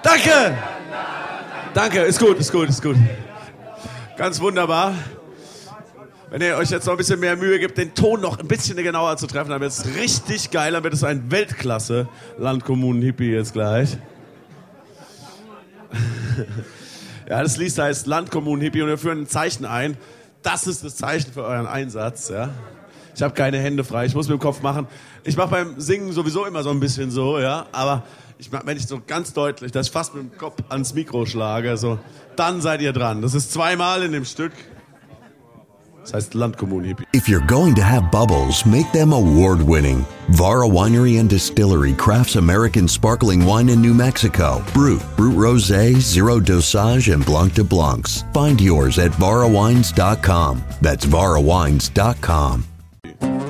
Danke! Danke, ist gut. Ganz wunderbar. Wenn ihr euch jetzt noch ein bisschen mehr Mühe gebt, den Ton noch ein bisschen genauer zu treffen, dann wird es richtig geil, dann wird es ein Weltklasse-Landkommunen-Hippie jetzt gleich. Ja, das Lied heißt Landkommunen-Hippie und wir führen ein Zeichen ein. Das ist das Zeichen für euren Einsatz, ja. Ich habe keine Hände frei, ich muss mit dem Kopf machen. Ich mache beim Singen sowieso immer so ein bisschen so, ja, aber wenn ich so ganz deutlich, dass ich fast mit dem Kopf ans Mikro schlage, so, dann seid ihr dran. Das ist zweimal in dem Stück. Das heißt Landkommunen-Hippie. If you're going to have bubbles, make them award-winning. Vara Winery and Distillery crafts American sparkling wine in New Mexico. Brut Rosé, Zero Dosage, and Blanc de Blancs. Find yours at varawines.com. That's varawines.com.